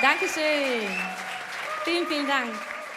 Dankeschön. Vielen, vielen Dank.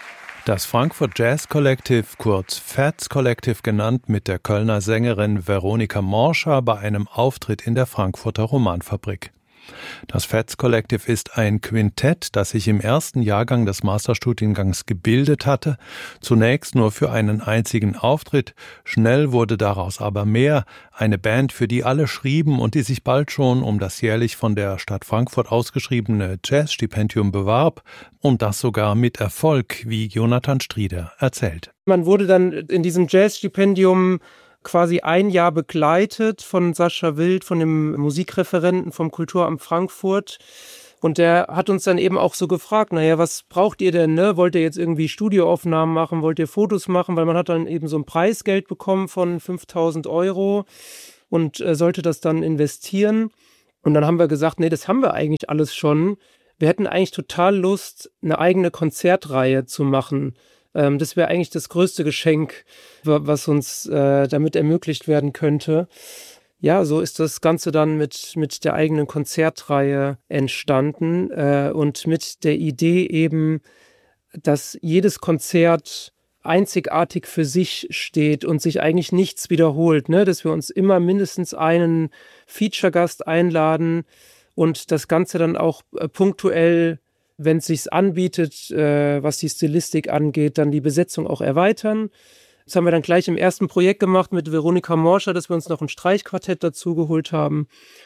Das Frankfurt Jazz Collective, kurz Fats Collective genannt, mit der Kölner Sängerin Veronika Morscher bei einem Auftritt in der Frankfurter Romanfabrik. Das Fats Collective ist ein Quintett, das sich im ersten Jahrgang des Masterstudiengangs gebildet hatte, zunächst nur für einen einzigen Auftritt, schnell wurde daraus aber mehr, eine Band, für die alle schrieben und die sich bald schon um das jährlich von der Stadt Frankfurt ausgeschriebene Jazzstipendium bewarb und das sogar mit Erfolg, wie Jonathan Strieder erzählt. Man wurde dann in diesem Jazzstipendium quasi ein Jahr begleitet von Sascha Wild, von dem Musikreferenten vom Kulturamt Frankfurt. Und der hat uns dann eben auch so gefragt, naja, was braucht ihr denn, ne? Wollt ihr jetzt irgendwie Studioaufnahmen machen? Wollt ihr Fotos machen? Weil man hat dann eben so ein Preisgeld bekommen von 5.000 € und sollte das dann investieren. Und dann haben wir gesagt, nee, das haben wir eigentlich alles schon. Wir hätten eigentlich total Lust, eine eigene Konzertreihe zu machen. Das wäre eigentlich das größte Geschenk, was uns damit ermöglicht werden könnte. Ja, so ist das Ganze dann mit der eigenen Konzertreihe entstanden und mit der Idee eben, dass jedes Konzert einzigartig für sich steht und sich eigentlich nichts wiederholt, ne? Dass wir uns immer mindestens einen Feature-Gast einladen und das Ganze dann auch punktuell, wenn es sich anbietet, was die Stilistik angeht, dann die Besetzung auch erweitern. Das haben wir dann gleich im ersten Projekt gemacht mit Veronika Morscher, dass wir uns noch ein Streichquartett dazu geholt haben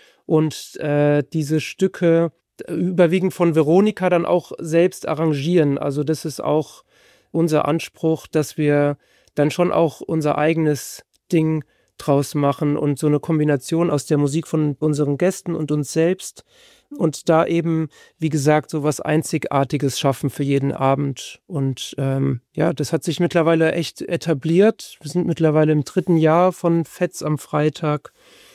und diese Stücke überwiegend von Veronika dann auch selbst arrangieren. Also das ist auch unser Anspruch, dass wir dann schon auch unser eigenes Ding draus machen und so eine Kombination aus der Musik von unseren Gästen und uns selbst und da eben, wie gesagt, so was Einzigartiges schaffen für jeden Abend. Und ja, das hat sich mittlerweile echt etabliert. Wir sind mittlerweile im 3. Jahr von Fats am Freitag.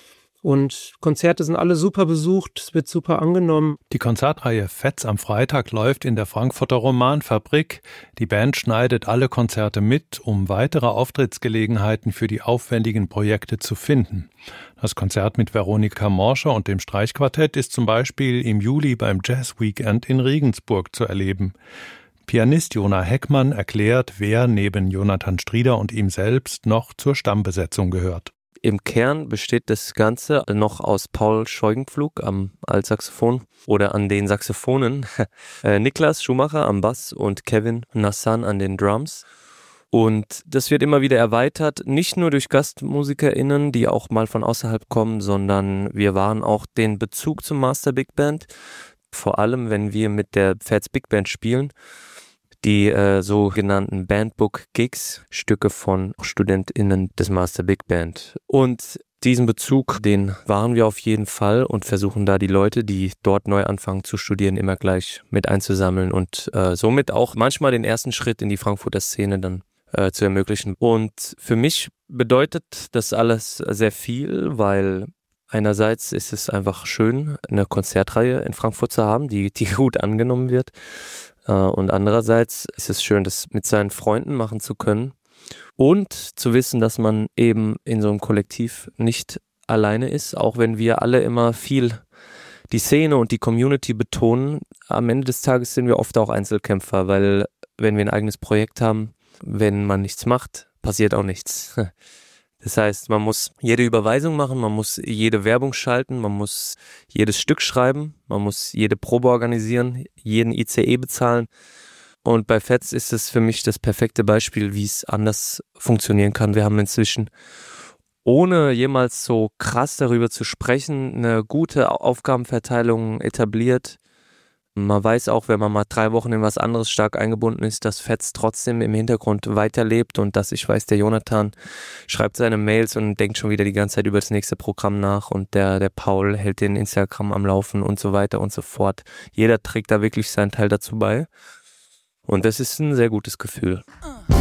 Und Konzerte sind alle super besucht, es wird super angenommen. Die Konzertreihe Fats am Freitag läuft in der Frankfurter Romanfabrik. Die Band schneidet alle Konzerte mit, um weitere Auftrittsgelegenheiten für die aufwendigen Projekte zu finden. Das Konzert mit Veronika Morscher und dem Streichquartett ist zum Beispiel im Juli beim Jazz Weekend in Regensburg zu erleben. Pianist Jona Heckmann erklärt, wer neben Jonathan Strieder und ihm selbst noch zur Stammbesetzung gehört. Im Kern besteht das Ganze noch aus Paul Scheugenpflug am Altsaxophon oder an den Saxophonen, Niklas Schumacher am Bass und Kevin Nassan an den Drums. Und das wird immer wieder erweitert, nicht nur durch GastmusikerInnen, die auch mal von außerhalb kommen, sondern wir wahren auch den Bezug zum Master Big Band, vor allem wenn wir mit der Fats Big Band spielen. Die sogenannten Bandbook-Gigs, Stücke von StudentInnen des Master Big Band. Und diesen Bezug, den wahren wir auf jeden Fall und versuchen da die Leute, die dort neu anfangen zu studieren, immer gleich mit einzusammeln und somit auch manchmal den ersten Schritt in die Frankfurter Szene dann zu ermöglichen. Und für mich bedeutet das alles sehr viel, weil einerseits ist es einfach schön, eine Konzertreihe in Frankfurt zu haben, die gut angenommen wird. Und andererseits ist es schön, das mit seinen Freunden machen zu können und zu wissen, dass man eben in so einem Kollektiv nicht alleine ist, auch wenn wir alle immer viel die Szene und die Community betonen. Am Ende des Tages sind wir oft auch Einzelkämpfer, weil wenn wir ein eigenes Projekt haben, wenn man nichts macht, passiert auch nichts. Das heißt, man muss jede Überweisung machen, man muss jede Werbung schalten, man muss jedes Stück schreiben, man muss jede Probe organisieren, jeden ICE bezahlen. Und bei Fats ist es für mich das perfekte Beispiel, wie es anders funktionieren kann. Wir haben inzwischen, ohne jemals so krass darüber zu sprechen, eine gute Aufgabenverteilung etabliert. Man weiß auch, wenn man mal 3 Wochen in was anderes stark eingebunden ist, dass Fats trotzdem im Hintergrund weiterlebt und dass ich weiß, der Jonathan schreibt seine Mails und denkt schon wieder die ganze Zeit über das nächste Programm nach und der Paul hält den Instagram am Laufen und so weiter und so fort. Jeder trägt da wirklich seinen Teil dazu bei und das ist ein sehr gutes Gefühl.